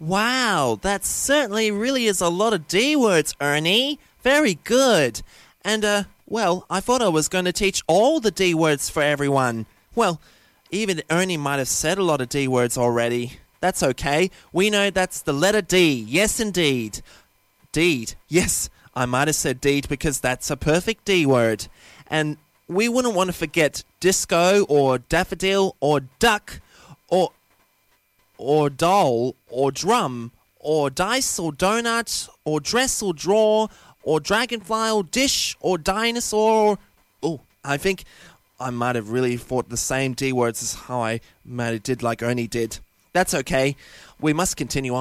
Wow, that certainly really is a lot of D words, Ernie. Very good. And, well, I thought I was going to teach all the D words for everyone. Well, even Ernie might have said a lot of D words already. That's okay. We know that's the letter D. Yes, indeed. Deed. Yes, I might have said deed because that's a perfect D word. And we wouldn't want to forget disco or daffodil or duck or doll or drum or dice or donut or dress or draw or dragonfly or dish or dinosaur. Oh, I think I might have really thought the same D words as how I might have did like Ernie did. That's okay. We must continue on.